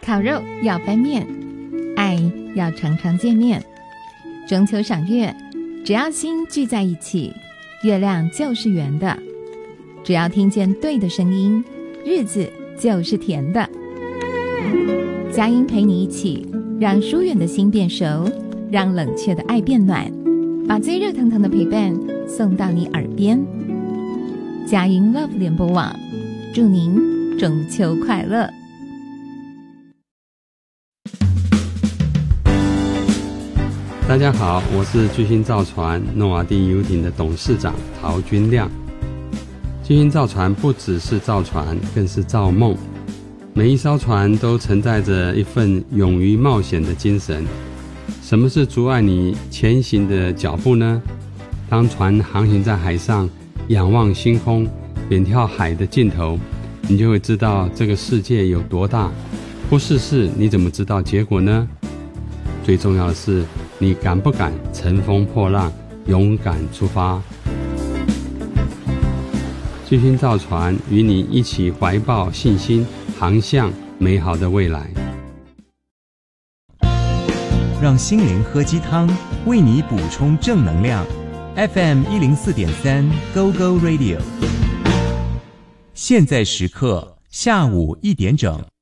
烤肉要翻面，爱要常常见面。中秋赏月，只要心聚在一起，月亮就是圆的。只要听见对的声音，日子就是甜的。佳音陪你一起，让疏远的心变熟，让冷却的爱变暖，把最热腾腾的陪伴送到你耳边。佳音 Love 联播网，祝您中秋快乐。 大家好，我是巨星造船诺瓦第游艇的董事长陶君亮。巨星造船不只是造船，更是造梦。每一艘船都承载着一份勇于冒险的精神。什么是阻碍你前行的脚步呢？当船航行在海上，仰望星空，远眺海的尽头，你就会知道这个世界有多大。不试试，你怎么知道结果呢？最重要的是，你敢不敢乘风破浪，勇敢出发？巨星造船与你一起怀抱信心，航向美好的未来。 让心灵喝鸡汤，为你补充正能量。FM 104.3 Go Go Radio。现在时刻下午1点整。